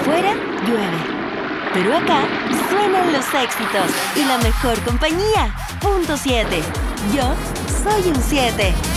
Afuera llueve, pero acá suenan los éxitos y la mejor compañía. Punto 7. Yo soy un 7.